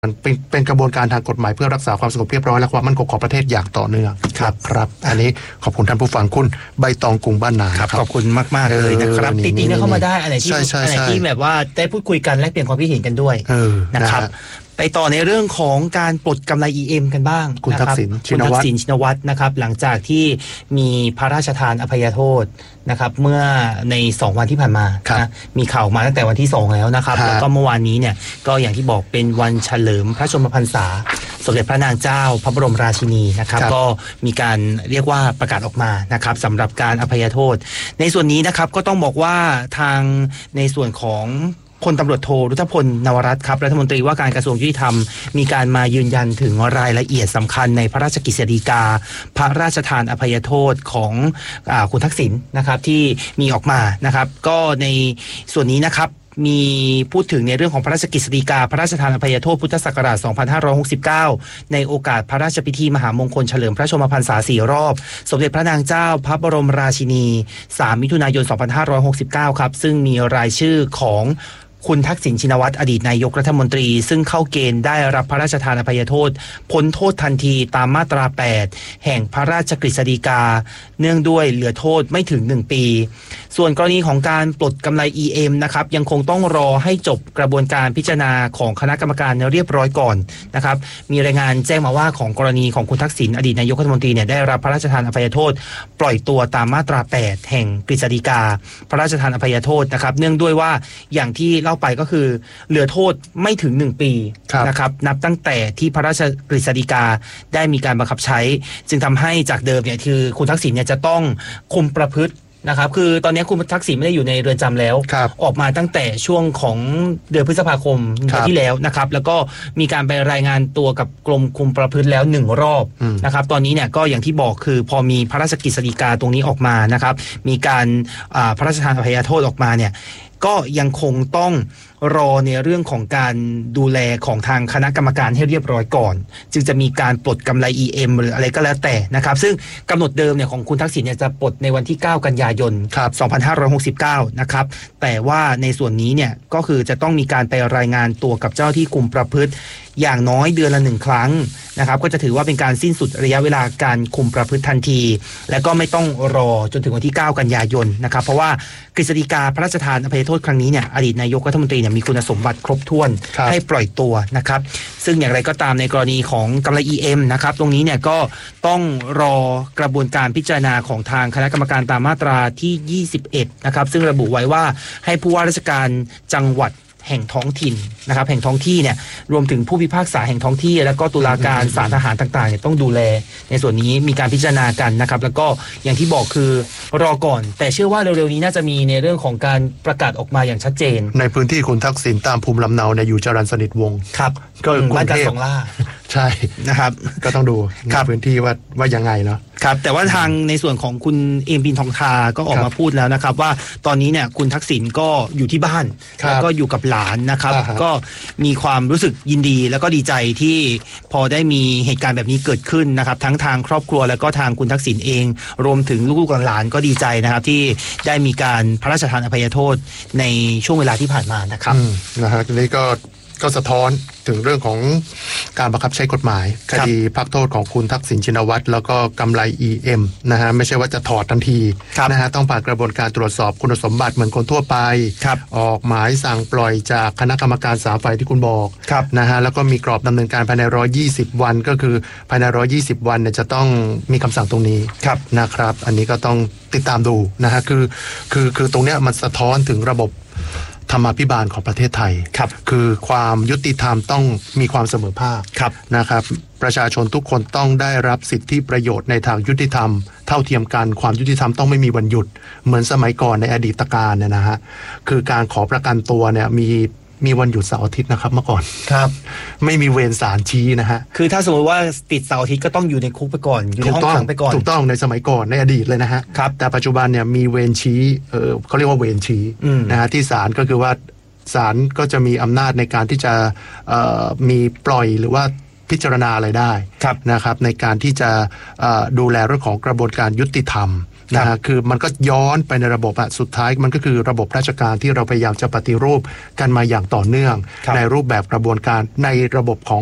มันเป็นกระบวนการทางกฎหมายเพื่อรักษาความสงบเรียบร้อยและความมั่นคงของประเทศอย่างต่อเนื่องครับอันนี้ขอบคุณท่านผู้ฟังคุณใบตองกรุงบ้านนาครับขอบคุณมากๆเลยนะครับติดๆเข้ามาได้อะไรที่แบบว่าได้พูดคุยกันและเปลี่ยนความคิดเห็นกันด้วยนะครับไปต่อในเรื่องของการปลดกำไร EM กันบ้างคุณทักษิณชินวัตรนะครับหลังจากที่มีพระราชทานอภัยโทษนะครับเมื่อใน2วันที่ผ่านมานะมีข่าวมาตั้งแต่วันที่2แล้วนะครับแล้วก็เมื่อวานนี้เนี่ยก็อย่างที่บอกเป็นวันเฉลิมพระชนมพรรษาสมเด็จพระนางเจ้าพระบรมราชินีนะครับก็มีการเรียกว่าประกาศออกมานะครับสำหรับการอภัยโทษในส่วนนี้นะครับก็ต้องบอกว่าทางในส่วนของพลตำรวจโทรุธพลนวรัตน์ครับรัฐมนตรีว่าการกระทรวงยุติธรรมมีการมายืนยันถึงรายละเอียดสำคัญในพระราชกฤษฎีกาพระราชทานอภัยโทษของคุณทักษิณนะครับที่มีออกมานะครับก็ในส่วนนี้นะครับมีพูดถึงในเรื่องของพระราชกฤษฎีกาพระราชทานอภัยโทษพุทธศักราช 2569 ในโอกาสพระราชพิธีมหามงคลเฉลิมพระชนมพรรษา 4 รอบสมเด็จพระนางเจ้าพระบรมราชินี 3 มิถุนายน 2569 ครับซึ่งมีรายชื่อของคุณทักษิณชินวัตรอดีตนายกรัฐมนตรีซึ่งเข้าเกณฑ์ได้รับพระราชทานอภัยโทษพ้นโทษทันทีตามมาตรา 8 แห่งพระราชกฤษฎีกาเนื่องด้วยเหลือโทษไม่ถึง1 ปีส่วนกรณีของการปลดกำไร EM นะครับยังคงต้องรอให้จบกระบวนการพิจารณาของคณะกรรมการเรียบร้อยก่อนนะครับมีรายงานแจ้งมาว่าของกรณีของคุณทักษิณอดีตนายกรัฐมนตรีเนี่ยได้รับพระราชทานอภัยโทษปล่อยตัวตามมาตรา 8 แห่งกฤษฎีกาพระราชทานอภัยโทษนะครับเนื่องด้วยว่าอย่างที่เล่าไปก็คือเหลือโทษไม่ถึง1 ปีนะครับนับตั้งแต่ที่พระราชกฤษฎีกาได้มีการบังคับใช้จึงทำให้จากเดิมเนี่ยคือคุณทักษิณเนี่ยจะต้องคุมประพฤตินะครับคือตอนนี้คุณทักษิณไม่ได้อยู่ในเรือนจำแล้วออกมาตั้งแต่ช่วงของเดือนพฤษภาคมที่แล้วนะครับแล้วก็มีการไปรายงานตัวกับกรมคุมประพฤติแล้ว1 รอบนะครับตอนนี้เนี่ยก็อย่างที่บอกคือพอมีพระราชกฤษฎีกาตรงนี้ออกมานะครับมีการพระราชทานอภัยโทษออกมาเนี่ยก็ยังคงต้องรอในเรื่องของการดูแลของทางคณะกรรมการให้เรียบร้อยก่อนจึงจะมีการปลดกำไร EM หรืออะไรก็แล้วแต่นะครับซึ่งกำหนดเดิมเนี่ยของคุณทักษิณเนี่ยจะปลดในวันที่9 กันยายน 2569นะครับแต่ว่าในส่วนนี้เนี่ยก็คือจะต้องมีการไปรายงานตัวกับเจ้าที่คุมประพฤติอย่างน้อยเดือนละ1 ครั้งนะครับก็จะถือว่าเป็นการสิ้นสุดระยะเวลาการคุมประพฤติทันทีและก็ไม่ต้องรอจนถึงวันที่9 กันยายนนะครับเพราะว่ากฤษฎีกาพระราชทานอภัยโทษครั้งนี้เนี่ยอดีตนายกรัฐมนตรีเนี่ยมีคุณสมบัติครบถ้วนให้ปล่อยตัวนะครับซึ่งอย่างไรก็ตามในกรณีของกำไร EM นะครับตรงนี้เนี่ยก็ต้องรอกระบวนการพิจารณาของทางคณะกรรมการตามมาตราที่21นะครับซึ่งระบุไว้ว่าให้ผู้ว่าราชการจังหวัดแห่งท้องถิ่นนะครับแห่งท้องที่เนี่ยรวมถึงผู้พิพากษาแห่งท้องที่แล้วก็ตุลาการศาลทหารต่างๆเนี่ยต้องดูแลในส่วนนี้มีการพิจารณากันนะครับแล้วก็อย่างที่บอกคือรอก่อนแต่เชื่อว่าเร็วๆนี้น่าจะมีในเรื่องของการประกาศออกมาอย่างชัดเจนในพื้นที่คุณทักษิณตามภูมิลำเนาเนี่ยอยู่จรัญสนิทวงศ์ครับก็กรุงเทพใช่นะครับก็ต้องดูพื้นที่ว่ายังไงเนาะครับแต่ว่าทางในส่วนของคุณเอมพินทองทาก็ออกมาพูดแล้วนะครับว่าตอนนี้เนี่ยคุณทักษิณก็อยู่ที่บ้านแล้วก็อยู่กับหลานนะครับก็มีความรู้สึกยินดีแล้วก็ดีใจที่พอได้มีเหตุการณ์แบบนี้เกิดขึ้นนะครับทั้งทางครอบครัวแล้วก็ทางคุณทักษิณเองรวมถึงลูกๆหลานก็ดีใจนะครับที่ได้มีการพระราชทานอภัยโทษในช่วงเวลาที่ผ่านมานะครับนะฮะทีนี้ก็สะท้อนถึงเรื่องของการบังคับใช้กฎหมายคดีพักโทษของคุณทักษิณชินวัตรแล้วก็กำไร EM นะฮะไม่ใช่ว่าจะถอดทันทีนะฮะต้องผ่านกระบวนการตรวจสอบคุณสมบัติเหมือนคนทั่วไปออกหมายสั่งปล่อยจากคณะกรรมการ3 ฝ่ายที่คุณบอกนะฮะแล้วก็มีกรอบดำเนินการภายใน120 วันก็คือภายใน120 วันเนี่ยจะต้องมีคำสั่งตรงนี้นะครับอันนี้ก็ต้องติดตามดูนะฮะคือตรงเนี้ยมันสะท้อนถึงระบบธรรมาภิบาลของประเทศไทยคือความยุติธรรมต้องมีความเสมอภาคนะครับประชาชนทุกคนต้องได้รับสิทธิประโยชน์ในทางยุติธรรมเท่าเทียมกันความยุติธรรมต้องไม่มีวันหยุดเหมือนสมัยก่อนในอดีตการเนี่ยนะฮะคือการขอประกันตัวเนี่ยมีวันหยุดเสาร์อาทิตย์นะครับเมื่อก่อนไม่มีเวรศาลชี้นะฮะคือถ้าสมมติว่าติดเสาร์อาทิตย์ก็ต้องอยู่ในคุกไปก่อนอยู่ในห้องขังไปก่อนถูกต้องในสมัยก่อนในอดีตเลยนะฮะแต่ปัจจุบันเนี่ยมีเวรชี้เขาเรียกว่าเวรชี้นะฮะที่ศาลก็คือว่าศาลก็จะมีอำนาจในการที่จะมีปล่อยหรือว่าพิจารณาอะไรได้นะครับในการที่จะดูแลเรื่องของกระบวนการยุติธรรมนะฮะคือมันก็ย้อนไปในระบบสุดท้ายมันก็คือระบบราชการที่เราพยายามจะปฏิรูปกันมาอย่างต่อเนื่องในรูปแบบกระบวนการในระบบของ